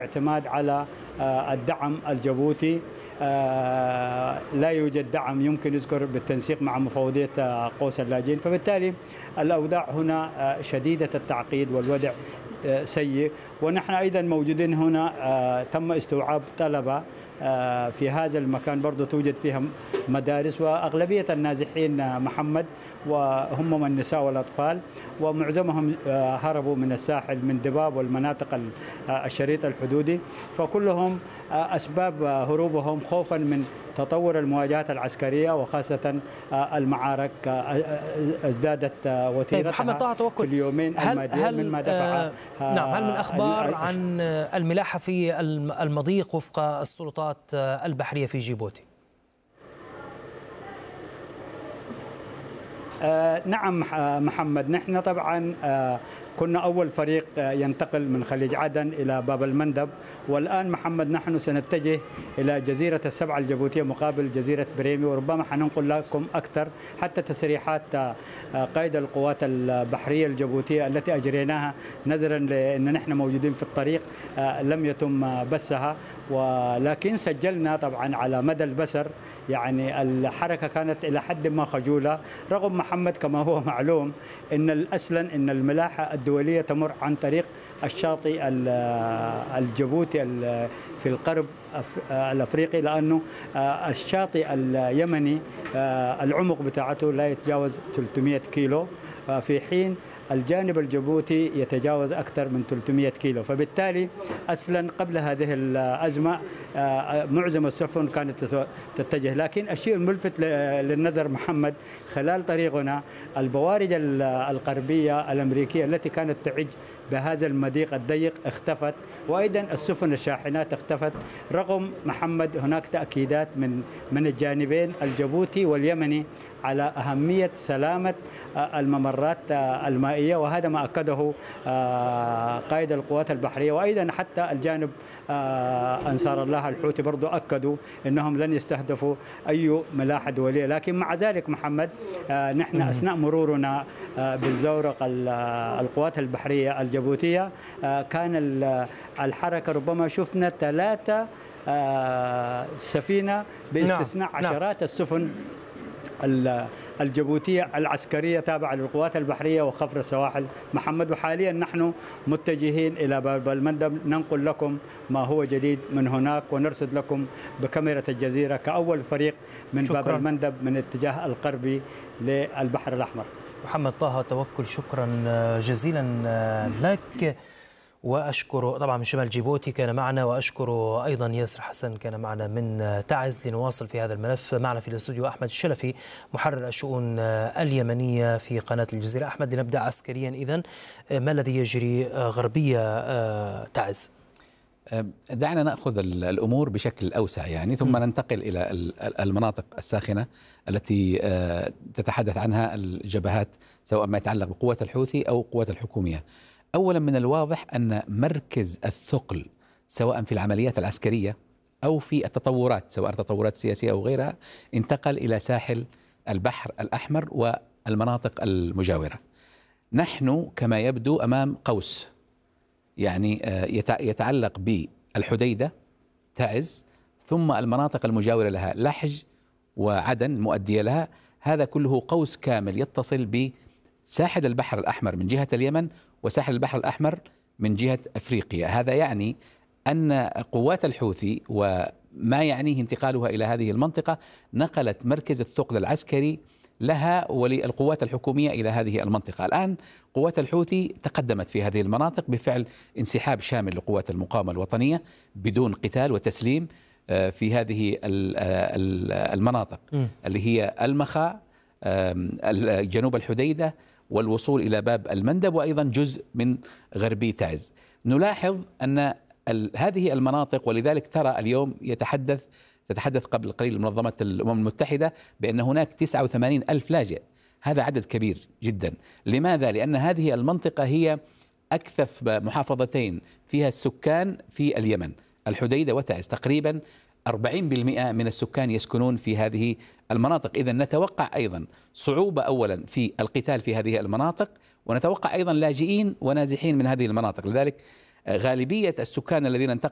اعتماد على الدعم الجيبوتي. لا يوجد دعم يمكن يذكر بالتنسيق مع مفوضية قوس اللاجئين، فبالتالي الأوضاع هنا شديدة التعقيد والوضع سيء. ونحن أيضا موجودين هنا، تم استوعاب طلبة في هذا المكان، برضو توجد فيها مدارس، وأغلبية النازحين محمد وهم من النساء والأطفال، ومعظمهم هربوا من الساحل من دباب والمناطق الشريط الحدودي. فكلهم أسباب هروبهم خوفا من تطور المواجهات العسكرية، وخاصة المعارك ازدادت وتيرتها في اليومين الماضيين مما دفع. هل من أخبار عن الملاحة في المضيق وفق السلطات البحرية في جيبوتي؟ نعم محمد، نحن طبعا كنا أول فريق ينتقل من خليج عدن إلى باب المندب، والآن محمد نحن سنتجه إلى جزيرة السبعة الجيبوتية مقابل جزيرة بريمي، وربما حننقل لكم أكثر حتى تسريحات قائد القوات البحرية الجيبوتية التي أجريناها نظرا لأن نحن موجودين في الطريق لم يتم بثها، ولكن سجلنا طبعا على مدى البصر. يعني الحركة كانت إلى حد ما خجولة، رغم محمد كما هو معلوم أن أصلا أن الملاحة الدولية تمر عن طريق الشاطئ الجيبوتي في القرب الأفريقي، لأنه الشاطئ اليمني العمق بتاعته لا يتجاوز 300 كيلو، في حين الجانب الجيبوتي يتجاوز أكثر من 300 كيلو. فبالتالي أصلا قبل هذه الأزمة معظم السفن كانت تتجه. لكن الشيء الملفت للنظر محمد خلال طريقنا البوارج الغربية الأمريكية التي كانت تعج بهذا المضيق الضيق اختفت، وأيضا السفن الشاحنات اختفت، رغم محمد هناك تأكيدات من الجانبين الجيبوتي واليمني على أهمية سلامة الممرات المائية، وهذا ما أكده قائد القوات البحرية، وأيضا حتى الجانب أنصار الله الحوثي برضو أكدوا أنهم لن يستهدفوا أي ملاحة دولية. لكن مع ذلك محمد نحن أثناء مرورنا بالزورق القوات البحرية الجيبوتية كان الحركة ربما شفنا 3 سفينة باستثناء عشرات السفن الجيبوتية العسكرية تابعة للقوات البحرية وخفر السواحل محمد. وحاليا نحن متجهين إلى باب المندب، ننقل لكم ما هو جديد من هناك، ونرصد لكم بكاميرا الجزيرة كأول فريق من باب المندب من اتجاه الغربي للبحر الأحمر. محمد طه توكل، شكرا جزيلا لك، وأشكر طبعا من شمال جيبوتي كان معنا، وأشكر أيضا ياسر حسن كان معنا من تعز. لنواصل في هذا الملف معنا في الاستوديو أحمد الشلفي محرر الشؤون اليمنية في قناة الجزيرة. أحمد، لنبدأ عسكريا إذن، ما الذي يجري غربية تعز؟ دعنا نأخذ الأمور بشكل أوسع يعني، ثم ننتقل إلى المناطق الساخنة التي تتحدث عنها الجبهات سواء ما يتعلق بقوة الحوثي أو قوة الحكومية. أولا من الواضح أن مركز الثقل سواء في العمليات العسكرية أو في التطورات سواء التطورات السياسية أو غيرها انتقل إلى ساحل البحر الأحمر والمناطق المجاورة. نحن كما يبدو أمام قوس يعني يتعلق بالحديدة تعز ثم المناطق المجاورة لها لحج وعدن مؤدية لها. هذا كله قوس كامل يتصل بساحل البحر الأحمر من جهة اليمن وساحل البحر الأحمر من جهة أفريقيا. هذا يعني أن قوات الحوثي وما يعنيه انتقالها إلى هذه المنطقة نقلت مركز الثقل العسكري لها وللقوات الحكومية إلى هذه المنطقة. الآن قوات الحوثي تقدمت في هذه المناطق بفعل انسحاب شامل لقوات المقاومة الوطنية بدون قتال وتسليم في هذه المناطق اللي هي المخا، جنوب الحديدة، والوصول إلى باب المندب، وأيضا جزء من غربي تعز. نلاحظ أن هذه المناطق، ولذلك ترى اليوم تتحدث قبل قليل منظمة الأمم المتحدة بأن هناك 89 ألف لاجئ. هذا عدد كبير جدا. لماذا؟ لأن هذه المنطقة هي أكثف محافظتين فيها السكان في اليمن، الحديدة وتعز. تقريبا 40% من السكان يسكنون في هذه المناطق. إذن نتوقع أيضا صعوبة أولا في القتال في هذه المناطق، ونتوقع أيضا لاجئين ونازحين من هذه المناطق. لذلك غالبية السكان الذين انتقلوا